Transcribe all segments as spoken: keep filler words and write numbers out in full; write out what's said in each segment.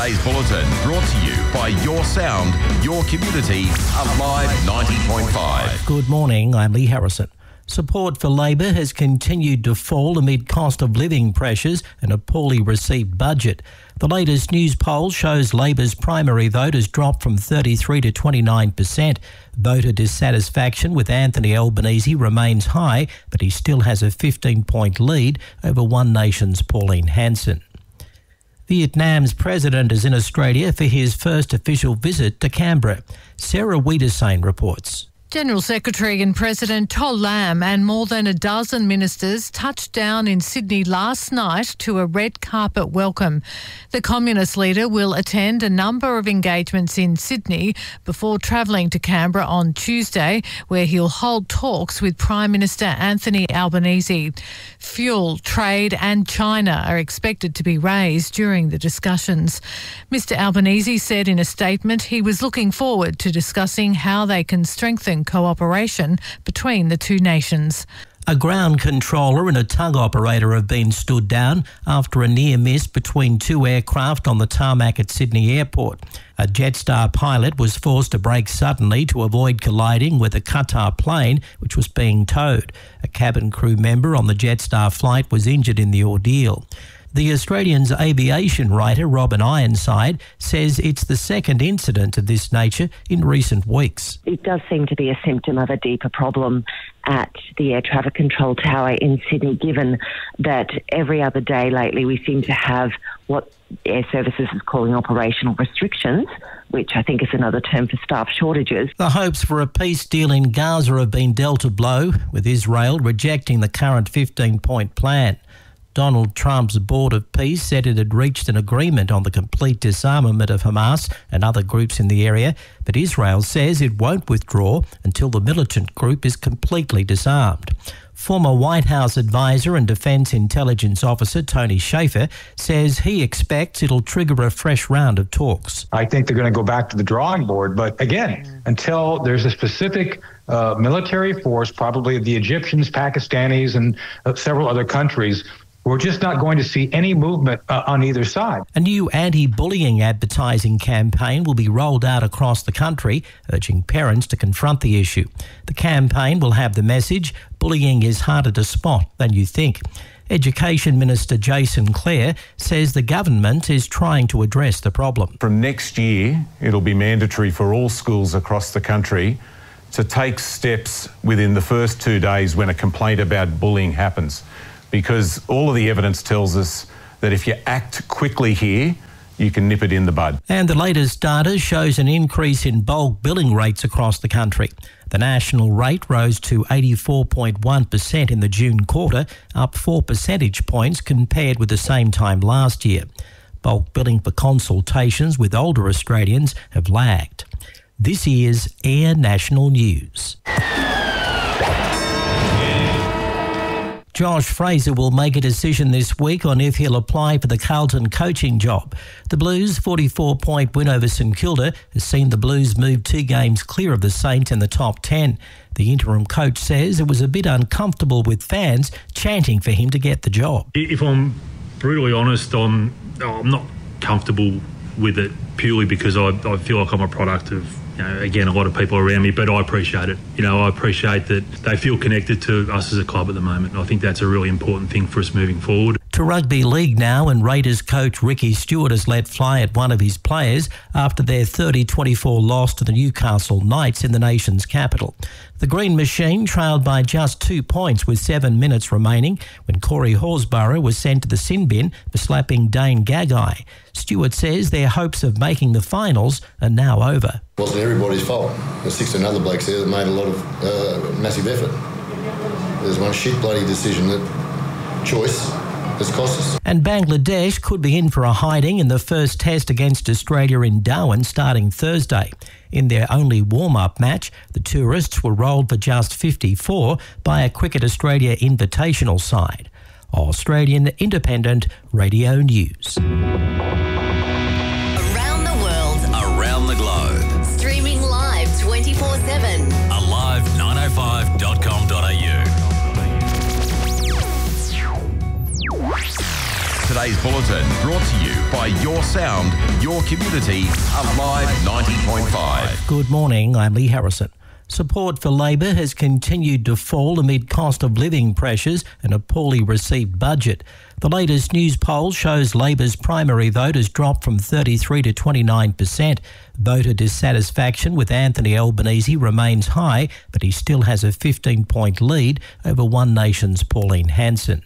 Today's bulletin brought to you by Your Sound, Your Community, Alive ninety point five. Good morning, I'm Lee Harrison. Support for Labor has continued to fall amid cost of living pressures and a poorly received budget. The latest news poll shows Labor's primary vote has dropped from thirty-three to twenty-nine percent. Voter dissatisfaction with Anthony Albanese remains high, but he still has a fifteen-point lead over One Nation's Pauline Hanson. Vietnam's president is in Australia for his first official visit to Canberra. Sarah Wiedersane reports. General Secretary and President Toll Lam and more than a dozen ministers touched down in Sydney last night to a red carpet welcome. The Communist leader will attend a number of engagements in Sydney before travelling to Canberra on Tuesday, where he'll hold talks with Prime Minister Anthony Albanese. Fuel, trade and China are expected to be raised during the discussions. Mister Albanese said in a statement he was looking forward to discussing how they can strengthen cooperation between the two nations. A ground controller and a tug operator have been stood down after a near miss between two aircraft on the tarmac at Sydney Airport. A Jetstar pilot was forced to brake suddenly to avoid colliding with a Qatar plane which was being towed. A cabin crew member on the Jetstar flight was injured in the ordeal. The Australian's aviation writer, Robin Ironside, says it's the second incident of this nature in recent weeks. It does seem to be a symptom of a deeper problem at the air traffic control tower in Sydney, given that every other day lately we seem to have what Air Services is calling operational restrictions, which I think is another term for staff shortages. The hopes for a peace deal in Gaza have been dealt a blow, with Israel rejecting the current fifteen-point plan. Donald Trump's Board of Peace said it had reached an agreement on the complete disarmament of Hamas and other groups in the area, but Israel says it won't withdraw until the militant group is completely disarmed. Former White House advisor and Defence Intelligence Officer Tony Shaffer says he expects it'll trigger a fresh round of talks. I think they're going to go back to the drawing board, but again, until there's a specific uh, military force, probably the Egyptians, Pakistanis, and uh, several other countries, we're just not going to see any movement uh, on either side. A new anti-bullying advertising campaign will be rolled out across the country, urging parents to confront the issue. The campaign will have the message, bullying is harder to spot than you think. Education Minister Jason Clare says the government is trying to address the problem. From next year, it'll be mandatory for all schools across the country to take steps within the first two days when a complaint about bullying happens. Because all of the evidence tells us that if you act quickly here, you can nip it in the bud. And the latest data shows an increase in bulk billing rates across the country. The national rate rose to eighty-four point one percent in the June quarter, up four percentage points compared with the same time last year. Bulk billing for consultations with older Australians have lagged. This is Air National News. Josh Fraser will make a decision this week on if he'll apply for the Carlton coaching job. The Blues' forty-four point win over St Kilda has seen the Blues move two games clear of the Saints in the top ten. The interim coach says it was a bit uncomfortable with fans chanting for him to get the job. If I'm brutally honest, I'm, I'm not comfortable with it purely because I, I feel like I'm a product of, you know, again, a lot of people around me, but I appreciate it. You know, I appreciate that they feel connected to us as a club at the moment. And I think that's a really important thing for us moving forward. To rugby league now, and Raiders coach Ricky Stewart has let fly at one of his players after their thirty twenty-four loss to the Newcastle Knights in the nation's capital. The Green Machine trailed by just two points with seven minutes remaining when Corey Horsburgh was sent to the sin bin for slapping Dane Gagai. Stewart says their hopes of making the finals are now over. It wasn't everybody's fault. There's sixteen other blokes there that made a lot of uh, massive effort. There's one shit bloody decision, that choice, that's cost us. And Bangladesh could be in for a hiding in the first test against Australia in Darwin starting Thursday. In their only warm-up match, the tourists were rolled for just fifty-four by a Cricket Australia Invitational side. Australian Independent Radio News. Around the world. Around the globe. Streaming live twenty-four seven. alive nine oh five dot com dot a u. Today's bulletin brought to you by Your Sound, Your Community, Alive ninety point five. Good morning, I'm Lee Harrison. Support for Labor has continued to fall amid cost of living pressures and a poorly received budget. The latest news poll shows Labor's primary vote has dropped from thirty-three to twenty-nine percent. Voter dissatisfaction with Anthony Albanese remains high, but he still has a fifteen-point lead over One Nation's Pauline Hanson.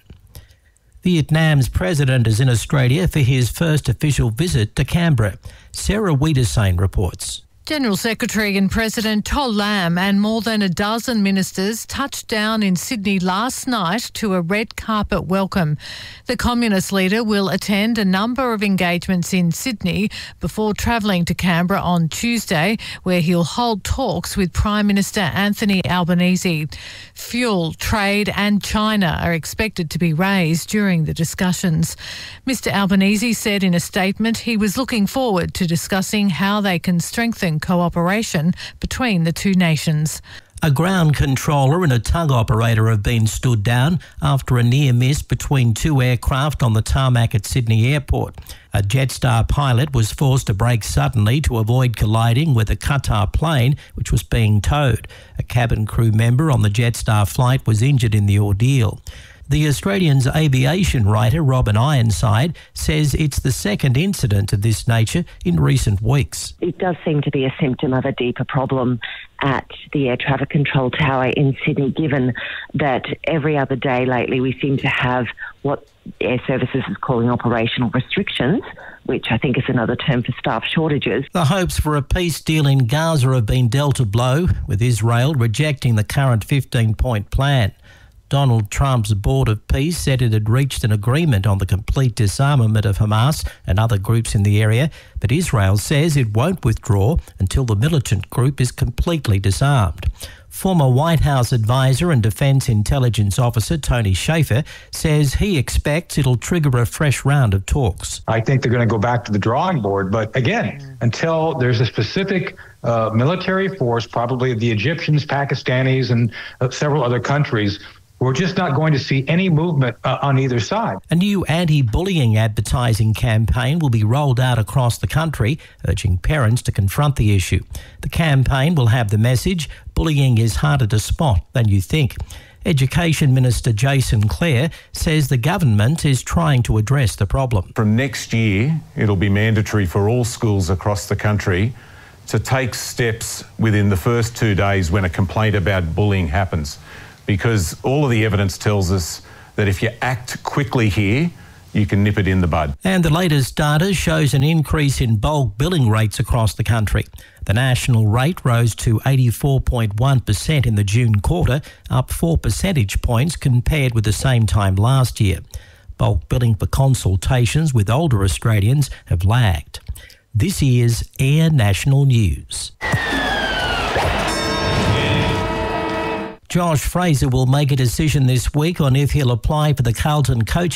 Vietnam's president is in Australia for his first official visit to Canberra. Sarah Wiedersane reports. General Secretary and President Toll Lam and more than a dozen ministers touched down in Sydney last night to a red carpet welcome. The Communist leader will attend a number of engagements in Sydney before travelling to Canberra on Tuesday, where he'll hold talks with Prime Minister Anthony Albanese. Fuel, trade and China are expected to be raised during the discussions. Mister Albanese said in a statement he was looking forward to discussing how they can strengthen cooperation between the two nations. A ground controller and a tug operator have been stood down after a near miss between two aircraft on the tarmac at Sydney Airport. A Jetstar pilot was forced to brake suddenly to avoid colliding with a Qatar plane which was being towed. A cabin crew member on the Jetstar flight was injured in the ordeal. The Australian's aviation writer Robin Ironside says it's the second incident of this nature in recent weeks. It does seem to be a symptom of a deeper problem at the air traffic control tower in Sydney, given that every other day lately we seem to have what Air Services is calling operational restrictions, which I think is another term for staff shortages. The hopes for a peace deal in Gaza have been dealt a blow, with Israel rejecting the current fifteen-point plan. Donald Trump's Board of Peace said it had reached an agreement on the complete disarmament of Hamas and other groups in the area, but Israel says it won't withdraw until the militant group is completely disarmed. Former White House advisor and Defence Intelligence Officer Tony Shaffer says he expects it'll trigger a fresh round of talks. I think they're going to go back to the drawing board, but again, until there's a specific uh, military force, probably the Egyptians, Pakistanis, and uh, several other countries, we're just not going to see any movement uh, on either side. A new anti-bullying advertising campaign will be rolled out across the country, urging parents to confront the issue. The campaign will have the message, bullying is harder to spot than you think. Education Minister Jason Clare says the government is trying to address the problem. From next year, it'll be mandatory for all schools across the country to take steps within the first two days when a complaint about bullying happens. Because all of the evidence tells us that if you act quickly here, you can nip it in the bud. And the latest data shows an increase in bulk billing rates across the country. The national rate rose to eighty-four point one percent in the June quarter, up four percentage points compared with the same time last year. Bulk billing for consultations with older Australians have lagged. This is Air National News. Josh Fraser will make a decision this week on if he'll apply for the Carlton coaching